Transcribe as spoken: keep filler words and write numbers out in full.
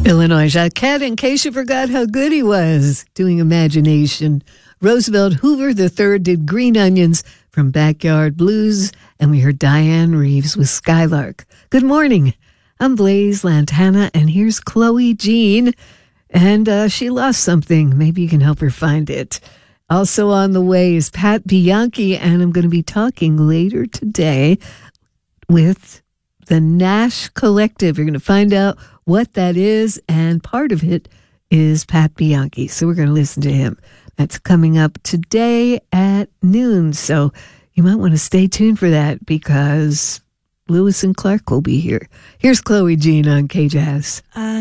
Illinois Jacquet, in case you forgot how good he was doing Imagination. Roosevelt Hoover the third did Green Onions from Backyard Blues, and we heard Diane Reeves with Skylark. Good morning. I'm Blaise Lantana, and here's Chloe Jean, and uh, she lost something. Maybe you can help her find it. Also on the way is Pat Bianchi, and I'm going to be talking later today with the Nash Collective. You're going to find out what that is, and part of it is Pat Bianchi. So we're going to listen to him. That's coming up today at noon. So you might want to stay tuned for that because Lewis and Clark will be here. Here's Chloe Jean on K-Jazz.